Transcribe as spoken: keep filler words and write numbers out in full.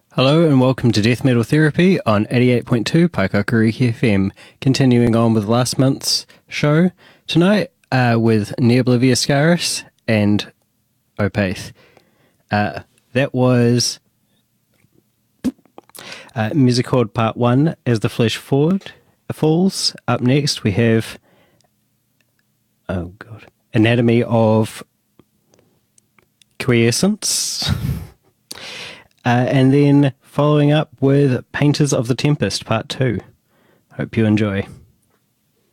Hello and welcome to Death Metal Therapy on eighty-eight point two Paikakariki F M. Continuing on with last month's show tonight uh, with Neoblivious Scaris and Opath. Uh, that was uh, Musichord Part one, As the Flesh Forward Falls. Up next we have oh god, Anatomy of Quiescence. Uh, and then following up with Painters of the Tempest, Part two. Hope you enjoy.